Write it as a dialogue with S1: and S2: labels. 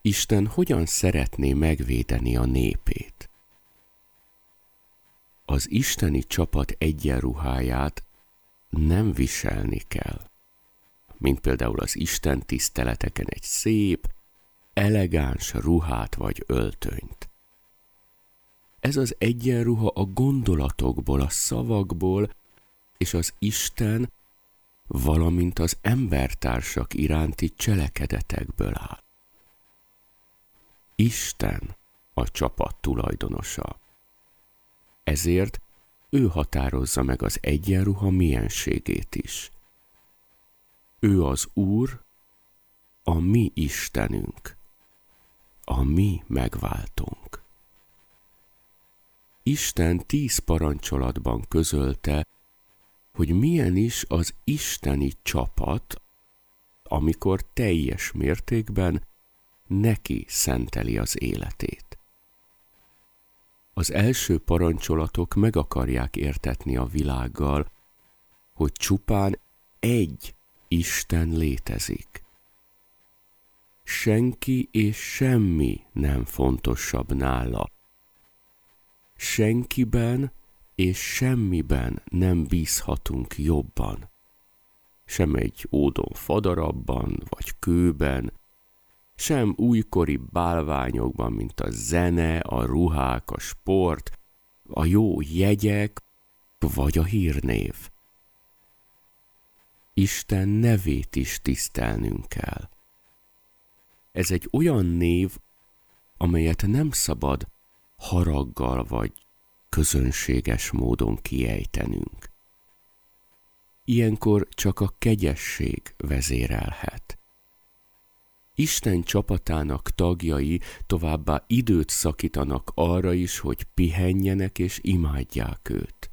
S1: Isten hogyan szeretné megvédeni a népét? Az isteni csapat egyenruháját nem viselni kell, mint például az Isten tiszteleteken egy szép, elegáns ruhát vagy öltönyt. Ez az egyenruha a gondolatokból, a szavakból és az Isten, valamint az embertársak iránti cselekedetekből áll. Isten a csapat tulajdonosa. Ezért ő határozza meg az egyenruha mienségét is. Ő az Úr, a mi Istenünk, a mi megváltónk. Isten 10 parancsolatban közölte, hogy milyen is az isteni csapat, amikor teljes mértékben neki szenteli az életét. Az első parancsolatok meg akarják értetni a világgal, hogy csupán egy Isten létezik. Senki és semmi nem fontosabb nála. Senkiben és semmiben nem bízhatunk jobban. Sem egy ódon fadarabban vagy kőben, sem újkori bálványokban, mint a zene, a ruhák, a sport, a jó jegyek vagy a hírnév. Isten nevét is tisztelnünk kell. Ez egy olyan név, amelyet nem szabad haraggal vagy közönséges módon kiejtenünk. Ilyenkor csak a kegyesség vezérelhet. Isten csapatának tagjai továbbá időt szakítanak arra is, hogy pihenjenek és imádják őt.